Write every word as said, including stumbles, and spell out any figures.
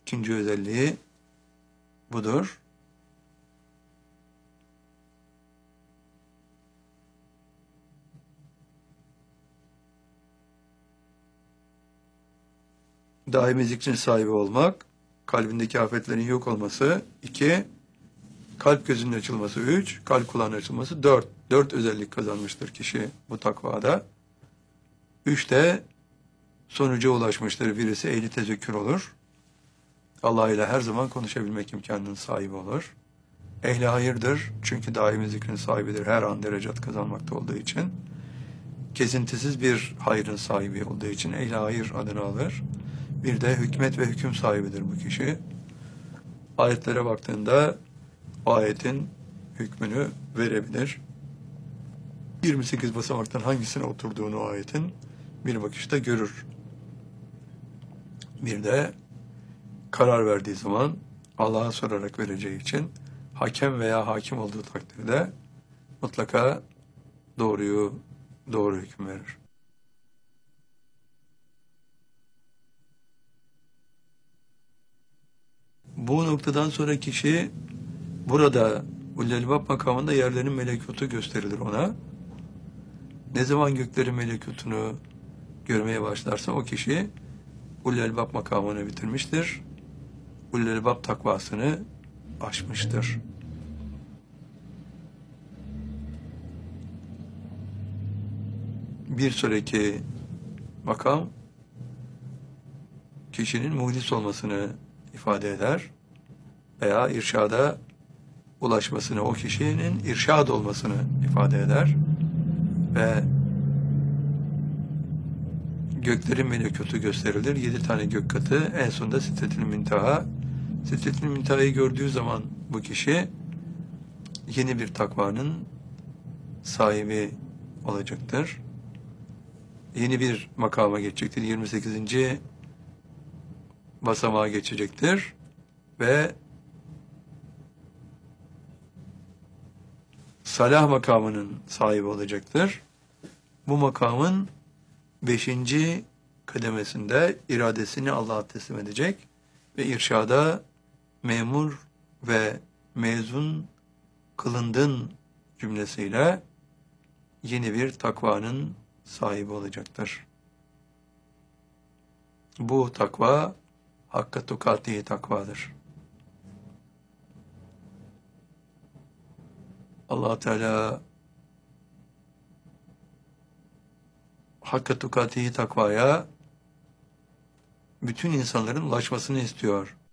İkinci özelliği budur. Daimi zikrin sahibi olmak, kalbindeki afetlerin yok olması, iki, kalp gözünün açılması, üç, kalp kulağının açılması, dört. Dört özellik kazanmıştır kişi bu takvada. Üç de sonuca ulaşmıştır. Birisi ehli tezekkür olur. Allah ile her zaman konuşabilmek imkanının sahibi olur. Ehli hayırdır. Çünkü daimi zikrin sahibidir. Her an derecat kazanmakta olduğu için. Kesintisiz bir hayrın sahibi olduğu için ehli hayır adını alır. Bir de hükmet ve hüküm sahibidir bu kişi. Ayetlere baktığında ayetin hükmünü verebilir. yirmi sekiz basamaktan hangisine oturduğunu ayetin bir bakışta görür. Bir de karar verdiği zaman Allah'a sorarak vereceği için hakem veya hakim olduğu takdirde mutlaka doğruyu, doğru hüküm verir. Bu noktadan sonra kişi burada Ullel-Bab makamında yerlerin melekutu gösterilir ona. Ne zaman göklerin melekutunu görmeye başlarsa o kişi Ullel-Bab makamını bitirmiştir. Ullel-Bab takvasını aşmıştır. Bir sonraki makam kişinin muhlis olmasını ifade eder veya irşada ulaşmasını, o kişinin irşad olmasını ifade eder ve göklerin melekutu gösterilir. Yedi tane gök katı, en sonunda Sidretül Münteha. Sidretül Münteha'yı gördüğü zaman bu kişi yeni bir takvanın sahibi olacaktır. Yeni bir makama geçecektir. yirmi sekizinci basamağa geçecektir ve salah makamının sahibi olacaktır. Bu makamın beşinci kademesinde iradesini Allah'a teslim edecek ve irşada memur ve mezun kılındın cümlesiyle yeni bir takvanın sahibi olacaktır. Bu takva hakka tukati takvadır. Allah Teala hakka tukati takvaya bütün insanların ulaşmasını istiyor.